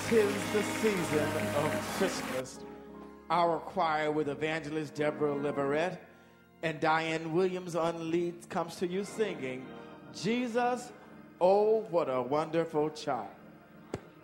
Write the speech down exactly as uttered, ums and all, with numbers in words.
'Tis the season of Christmas. Our choir with evangelist Deborah Liverette and Diane Williams on leads comes to you singing, Jesus, oh, what a wonderful child.